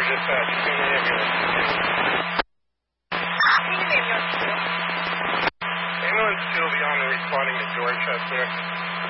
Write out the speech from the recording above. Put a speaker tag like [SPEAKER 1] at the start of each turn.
[SPEAKER 1] dispatch. Send the ambulance.
[SPEAKER 2] Send an ambulance to.
[SPEAKER 1] Ambulance 2 will be on and responding to Dorchester.